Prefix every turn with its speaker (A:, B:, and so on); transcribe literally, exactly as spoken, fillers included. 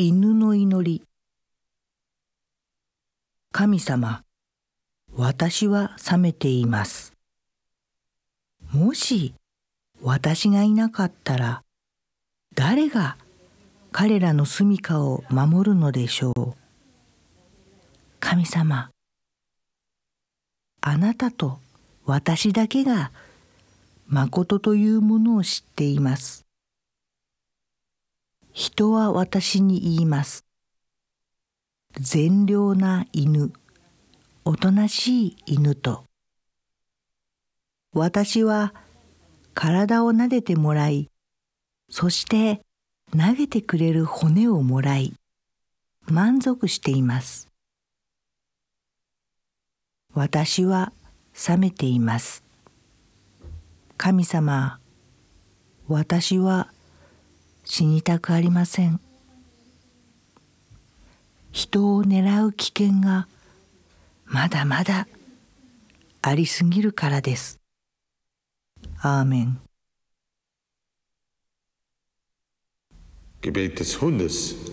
A: 犬の祈り。神様、私は覚めています。もし私がいなかったら、誰が彼らの住処を守るのでしょう。神様、あなたと私だけが誠というものを知っています。人は私に言います。善良な犬、おとなしい犬と。私は体を撫でてもらい、そして投げてくれる骨をもらい、満足しています。私は覚めています。神様、私は死にたくありません。人を狙う危険がまだまだありすぎるからです。アーメン。
B: Gebet des Hundes.